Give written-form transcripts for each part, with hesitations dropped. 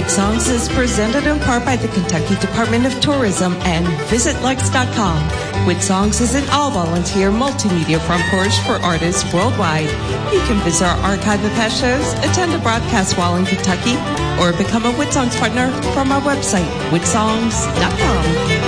Wood Songs is presented in part by the Kentucky Department of Tourism and VisitLex.com. Wood Songs is an all-volunteer multimedia front porch for artists worldwide. You can visit our archive of past shows, attend a broadcast while in Kentucky, or become a Wood Songs partner from our website, woodsongs.com.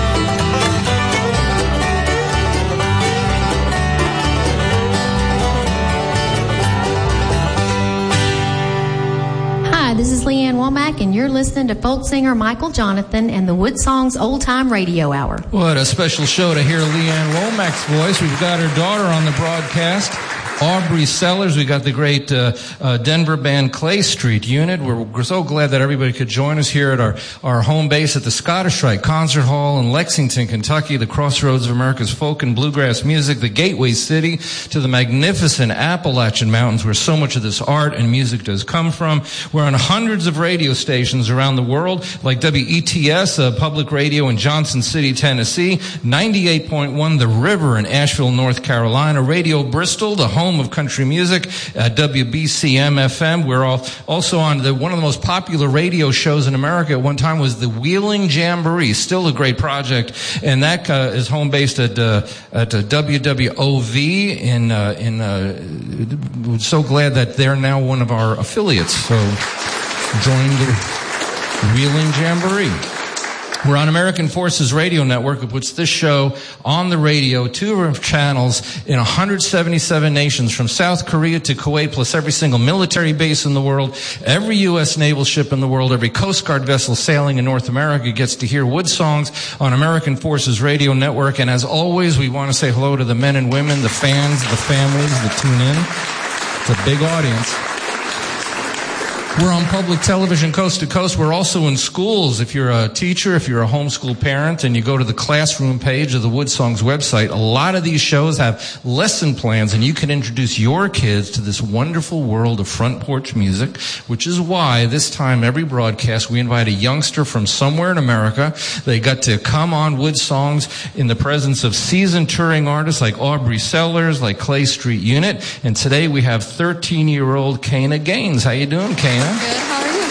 This is Leanne Womack, and you're listening to folk singer Michael Jonathan and the Wood Songs Old Time Radio Hour. What a special show to hear Leanne Womack's voice. We've got her daughter on the broadcast, Aubrey Sellers. We got the great Denver band Clay Street Unit. We're so glad that everybody could join us here at our home base at the Scottish Rite Concert Hall in Lexington, Kentucky, the crossroads of America's folk and bluegrass music, the gateway city to the magnificent Appalachian Mountains where so much of this art and music does come from. We're on hundreds of radio stations around the world, like WETS, public radio in Johnson City, Tennessee, 98.1 The River in Asheville, North Carolina, Radio Bristol, the home of country music, WBCM FM. We're also on one of the most popular radio shows in America at one time was the Wheeling Jamboree, still a great project, and that is home based at WWOV. We're so glad that they're now one of our affiliates. So join the Wheeling Jamboree. We're on American Forces Radio Network, which puts this show on the radio, 2 channels in 177 nations, from South Korea to Kuwait, plus every single military base in the world, every U.S. naval ship in the world, every Coast Guard vessel sailing in North America gets to hear Wood Songs on American Forces Radio Network. And as always, we want to say hello to the men and women, the fans, the families that tune in. It's a big audience. We're on public television coast to coast. We're also in schools. If you're a teacher, if you're a homeschool parent, and you go to the classroom page of the Wood Songs website, a lot of these shows have lesson plans, and you can introduce your kids to this wonderful world of front porch music, which is why this time every broadcast we invite a youngster from somewhere in America. They got to come on Wood Songs in the presence of seasoned touring artists like Aubrey Sellers, like Clay Street Unit, and today we have 13-year-old Kana Gaines. How you doing, Kana? Good. How are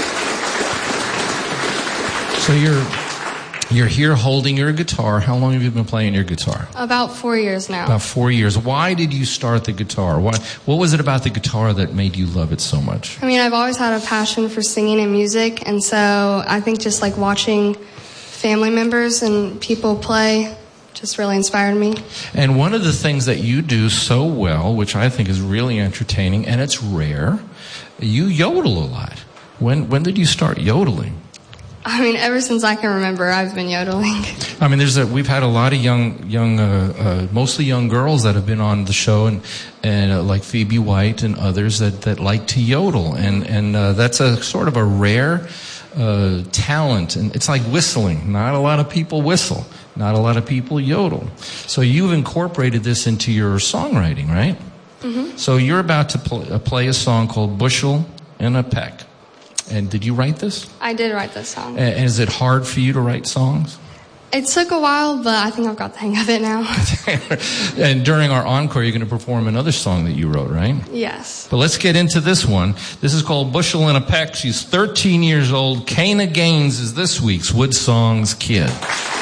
you? So you're here holding your guitar. How long have you been playing your guitar? About 4 years now. About 4 years. Why did you start the guitar? What was it about the guitar that made you love it so much? I mean, I've always had a passion for singing and music, and so I think just like watching family members and people play just really inspired me. And one of the things that you do so well, which I think is really entertaining, and it's rare, you yodel a lot. When did you start yodeling? I mean, ever since I can remember, I've been yodeling. I mean, we've had a lot of mostly young girls that have been on the show, and like Phoebe White and others that like to yodel, and that's a sort of a rare talent, and it's like whistling. Not a lot of people whistle. Not a lot of people yodel. So you've incorporated this into your songwriting, right? Mm-hmm. So you're about to play a song called Bushel and a Peck. And did you write this? I did write this song. And is it hard for you to write songs? It took a while, but I think I've got the hang of it now. And during our encore, you're going to perform another song that you wrote, right? Yes. But let's get into this one. This is called Bushel and a Peck. She's 13 years old. Kana Gaines is this week's Wood Songs kid.